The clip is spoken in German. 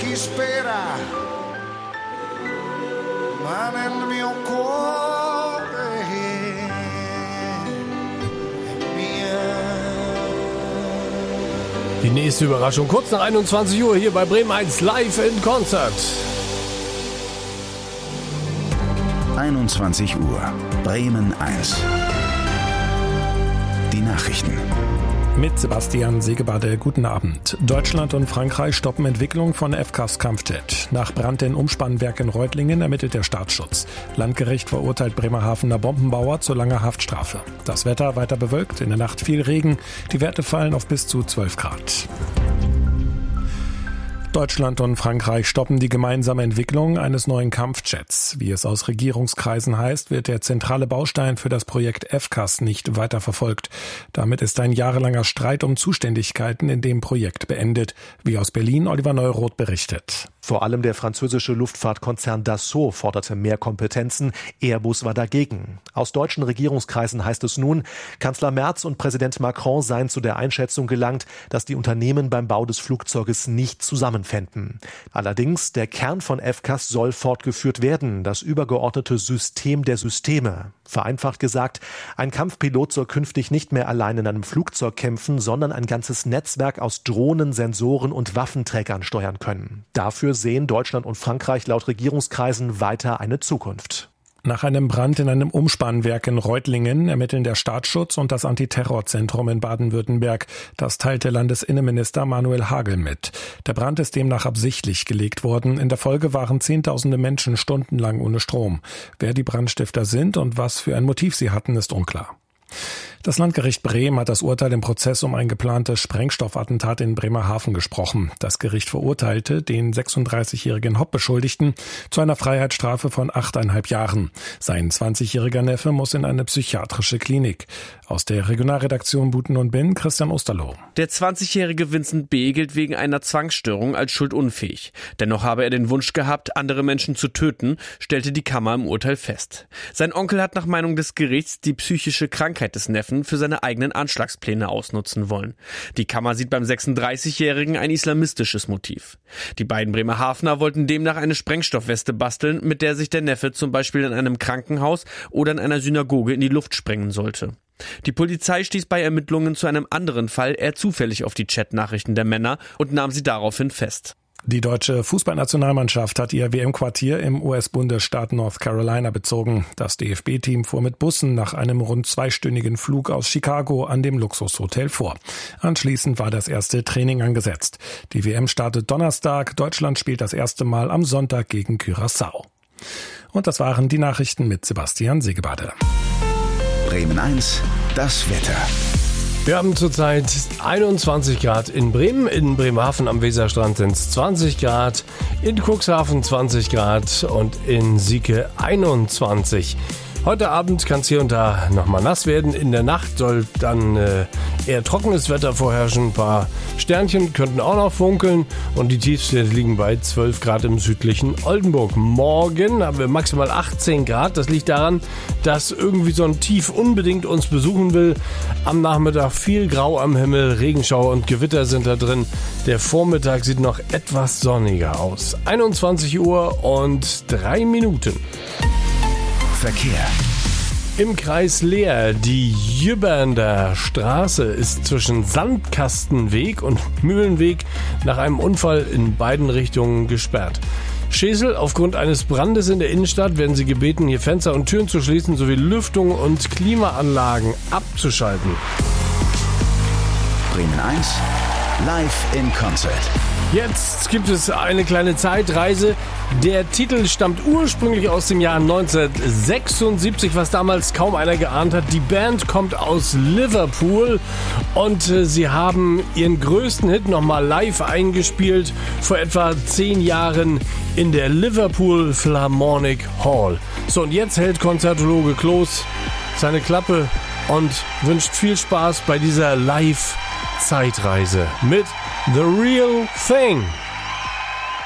chi spera, ma nel mio cuore è mia. Die nächste Überraschung kurz nach 21 Uhr hier bei Bremen 1 live in Konzert. 21 Uhr, Bremen 1. Die Nachrichten. Mit Sebastian Segebade, guten Abend. Deutschland und Frankreich stoppen Entwicklung von FCAS Kampfjet. Nach Brand in Umspannwerk in Reutlingen ermittelt der Staatsschutz. Landgericht verurteilt Bremerhavener Bombenbauer zu langer Haftstrafe. Das Wetter weiter bewölkt, in der Nacht viel Regen. Die Werte fallen auf bis zu 12 Grad. Deutschland und Frankreich stoppen die gemeinsame Entwicklung eines neuen Kampfjets. Wie es aus Regierungskreisen heißt, wird der zentrale Baustein für das Projekt FCAS nicht weiter verfolgt. Damit ist ein jahrelanger Streit um Zuständigkeiten in dem Projekt beendet, wie aus Berlin Oliver Neuroth berichtet. Vor allem der französische Luftfahrtkonzern Dassault forderte mehr Kompetenzen. Airbus war dagegen. Aus deutschen Regierungskreisen heißt es nun, Kanzler Merz und Präsident Macron seien zu der Einschätzung gelangt, dass die Unternehmen beim Bau des Flugzeuges nicht zusammenfänden. Allerdings, der Kern von FCAS soll fortgeführt werden, das übergeordnete System der Systeme. Vereinfacht gesagt, ein Kampfpilot soll künftig nicht mehr allein in einem Flugzeug kämpfen, sondern ein ganzes Netzwerk aus Drohnen, Sensoren und Waffenträgern steuern können. Dafür sehen Deutschland und Frankreich laut Regierungskreisen weiter eine Zukunft. Nach einem Brand in einem Umspannwerk in Reutlingen ermitteln der Staatsschutz und das Antiterrorzentrum in Baden-Württemberg. Das teilte Landesinnenminister Manuel Hagel mit. Der Brand ist demnach absichtlich gelegt worden. In der Folge waren Zehntausende Menschen stundenlang ohne Strom. Wer die Brandstifter sind und was für ein Motiv sie hatten, ist unklar. Das Landgericht Bremen hat das Urteil im Prozess um ein geplantes Sprengstoffattentat in Bremerhaven gesprochen. Das Gericht verurteilte den 36-jährigen Hauptbeschuldigten zu einer Freiheitsstrafe von 8,5 Jahren. Sein 20-jähriger Neffe muss in eine psychiatrische Klinik. Aus der Regionalredaktion Buten und Bin, Christian Osterloh. Der 20-jährige Vincent B. gilt wegen einer Zwangsstörung als schuldunfähig. Dennoch habe er den Wunsch gehabt, andere Menschen zu töten, stellte die Kammer im Urteil fest. Sein Onkel hat nach Meinung des Gerichts die psychische Krankheit des Neffen für seine eigenen Anschlagspläne ausnutzen wollen. Die Kammer sieht beim 36-Jährigen ein islamistisches Motiv. Die beiden Bremerhavener wollten demnach eine Sprengstoffweste basteln, mit der sich der Neffe zum Beispiel in einem Krankenhaus oder in einer Synagoge in die Luft sprengen sollte. Die Polizei stieß bei Ermittlungen zu einem anderen Fall eher zufällig auf die Chatnachrichten der Männer und nahm sie daraufhin fest. Die deutsche Fußballnationalmannschaft hat ihr WM-Quartier im US-Bundesstaat North Carolina bezogen. Das DFB-Team fuhr mit Bussen nach einem rund 2-stündigen Flug aus Chicago an dem Luxushotel vor. Anschließend war das erste Training angesetzt. Die WM startet Donnerstag. Deutschland spielt das erste Mal am Sonntag gegen Curaçao. Und das waren die Nachrichten mit Sebastian Segebade. Bremen 1, das Wetter. Wir haben zurzeit 21 Grad in Bremen, in Bremerhaven am Weserstrand sind es 20 Grad, in Cuxhaven 20 Grad und in Sieke 21. Heute Abend kann es hier und da nochmal nass werden. In der Nacht soll dann eher trockenes Wetter vorherrschen. Ein paar Sternchen könnten auch noch funkeln. Und die Tiefstwerte liegen bei 12 Grad im südlichen Oldenburg. Morgen haben wir maximal 18 Grad. Das liegt daran, dass irgendwie so ein Tief unbedingt uns besuchen will. Am Nachmittag viel Grau am Himmel, Regenschauer und Gewitter sind da drin. Der Vormittag sieht noch etwas sonniger aus. 21 Uhr und 3 Minuten. Verkehr. Im Kreis Leer, die Jübernder Straße ist zwischen Sandkastenweg und Mühlenweg nach einem Unfall in beiden Richtungen gesperrt. Schesel, aufgrund eines Brandes in der Innenstadt werden Sie gebeten, hier Fenster und Türen zu schließen sowie Lüftung und Klimaanlagen abzuschalten. Bremen 1, live in Konzert. Jetzt gibt es eine kleine Zeitreise. Der Titel stammt ursprünglich aus dem Jahr 1976, was damals kaum einer geahnt hat. Die Band kommt aus Liverpool und sie haben ihren größten Hit nochmal live eingespielt vor etwa 10 Jahren in der Liverpool Philharmonic Hall. So, und jetzt hält Konzertologe Kloß seine Klappe und wünscht viel Spaß bei dieser Live-Zeitreise mit The Real Thing.